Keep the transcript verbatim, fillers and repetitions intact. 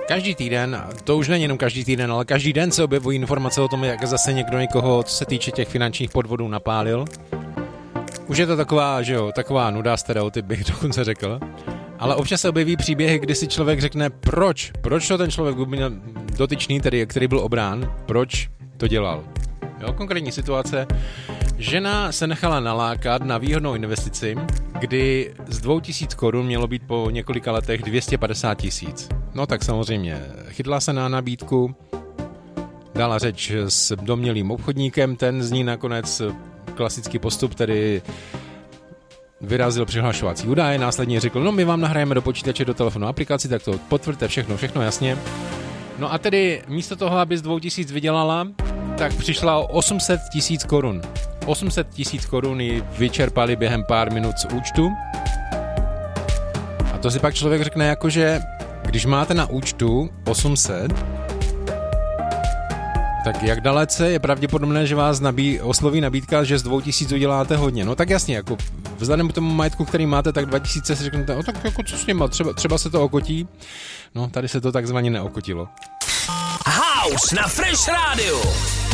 Každý týden, to už není jenom každý týden, ale každý den se objevují informace o tom, jak zase někdo někoho, co se týče těch finančních podvodů, napálil. Už je to taková, že jo, taková nuda, stereotyp bych dokonce řekl. Ale občas se objeví příběhy, kdy si člověk řekne, proč, proč to ten člověk dotyčný, tedy, který byl obrán, proč to dělal. Jo, konkrétní situace. Žena se nechala nalákat na výhodnou investici, kdy z dvou tisíc korun mělo být po několika letech dvě stě padesát tisíc. No tak samozřejmě chytla se na nabídku, dala řeč s domnělým obchodníkem, ten z ní nakonec klasický postup, tedy vyrazil přihlašovací údaje, následně řekl, no my vám nahrajeme do počítače, do telefonu aplikaci, tak to potvrďte všechno, všechno jasně. No a tedy místo toho, aby z dvou tisíc vydělala, tak přišla o osm set tisíc korun. osm set tisíc korun ji vyčerpali během pár minut z účtu. A to si pak člověk řekne jako, že když máte na účtu osm set, tak jak dalece je pravděpodobné, že vás nabí, osloví nabídka, že z dvou tisíc uděláte hodně. No tak jasně, jako vzhledem k tomu majetku, který máte, tak dva tisíce si řeknete, no tak jako co s nima, třeba, třeba se to okotí. No tady se to takzvaně neokotilo. House na Fresh Radio.